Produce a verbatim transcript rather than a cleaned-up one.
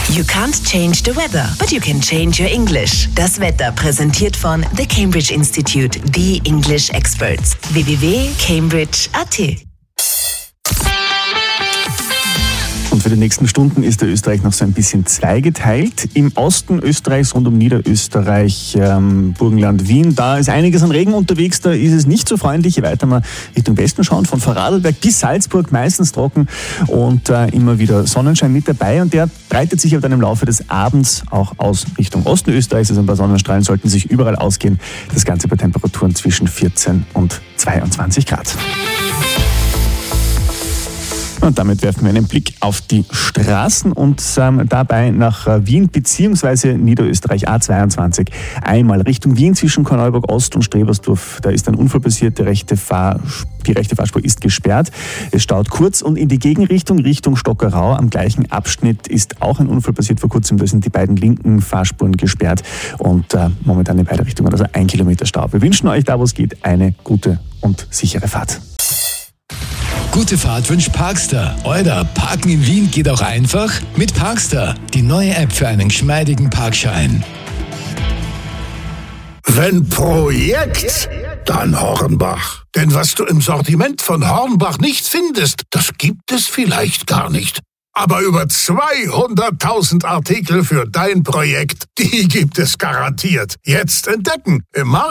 You can't change the weather, but you can change your English. Das Wetter präsentiert von The Cambridge Institute, the English Experts. w w w punkt cambridge punkt a t. Und für die nächsten Stunden ist der Österreich noch so ein bisschen zweigeteilt. Im Osten Österreichs, rund um Niederösterreich, ähm, Burgenland, Wien, da ist einiges an Regen unterwegs, da ist es nicht so freundlich. Je weiter wir Richtung Westen schauen, von Vorarlberg bis Salzburg, meistens trocken und äh, immer wieder Sonnenschein mit dabei. Und der breitet sich aber dann im Laufe des Abends auch aus Richtung Osten Österreichs. Also ein paar Sonnenstrahlen sollten sich überall ausgehen. Das Ganze bei Temperaturen zwischen vierzehn und zweiundzwanzig Grad. Und damit werfen wir einen Blick auf die Straßen und ähm, dabei nach äh, Wien bzw. Niederösterreich A zweiundzwanzig. Einmal Richtung Wien zwischen Korneuburg Ost und Strebersdorf. Da ist ein Unfall passiert, die rechte, Fahr- die rechte Fahrspur ist gesperrt. Es staut kurz und in die Gegenrichtung, Richtung Stockerau. Am gleichen Abschnitt ist auch ein Unfall passiert vor kurzem. Da sind die beiden linken Fahrspuren gesperrt und äh, momentan in beide Richtungen, also ein Kilometer Stau. Wir wünschen euch da, wo es geht, eine gute und sichere Fahrt. Gute Fahrt wünscht Parkstar. Euer Parken in Wien geht auch einfach mit Parkstar, die neue App für einen geschmeidigen Parkschein. Wenn Projekt, dann Hornbach. Denn was du im Sortiment von Hornbach nicht findest, das gibt es vielleicht gar nicht. Aber über zweihunderttausend Artikel für dein Projekt, die gibt es garantiert. Jetzt entdecken im Markt.